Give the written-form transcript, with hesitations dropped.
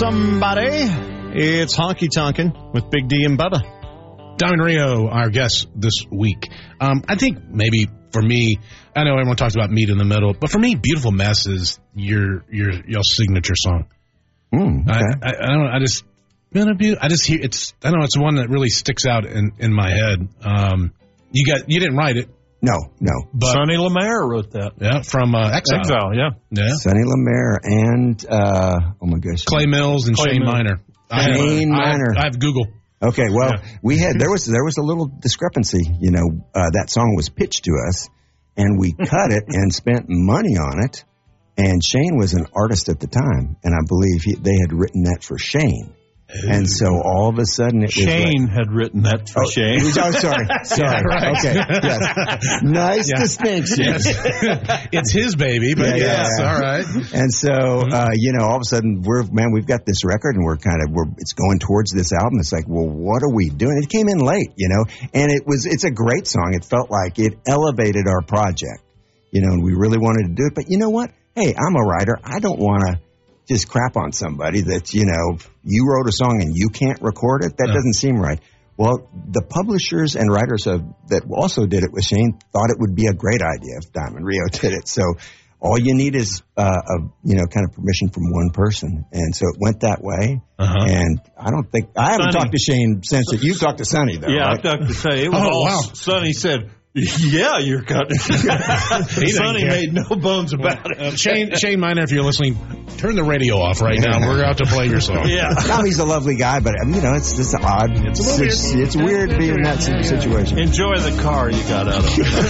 Somebody. It's Honky Tonkin' with Big D and Bubba. Diamond Rio, our guest this week. I think maybe for me, I know everyone talks about Meet in the Middle, but for me, Beautiful Mess is your signature song. Okay. I just hear it's. I don't know. It's one that really sticks out in my head. You didn't write it. No. But, Sonny Lemaire wrote that. Yeah, from Exile. Exile, yeah. Sonny Lemaire and oh my gosh, Clay Mills and Shane Mills. Miner. Miner. I have Google. Okay, well, there was a little discrepancy. You know, that song was pitched to us, and we cut it and spent money on it. And Shane was an artist at the time, and I believe they had written that for Shane. And so all of a sudden it was Shane had written that for Shane. Sorry. Yeah, right. Okay. Yes. Nice distinction. Yes. It's his baby, but yes, all right. And so, all of a sudden we've got this record and it's going towards this album. It's like, well, what are we doing? It came in late, and it's a great song. It felt like it elevated our project, and we really wanted to do it. But you know what? Hey, I'm a writer. I don't want to just crap on somebody that, you wrote a song and you can't record it. That doesn't seem right. Well, the publishers and writers that also did it with Shane thought it would be a great idea if Diamond Rio did it. So all you need is, kind of permission from one person. And so it went that way. Uh-huh. And I haven't talked to Shane since you've talked to Sonny though. Yeah, right? I've talked to Sonny. It was Sonny said, yeah, you're cutting. Sonny made no bones about it. Shane Miner, if you're listening, turn the radio off right now. We're out to play your song. Yeah. No, he's a lovely guy, but it's just odd. It's weird being in that situation. Enjoy the car you got out of it.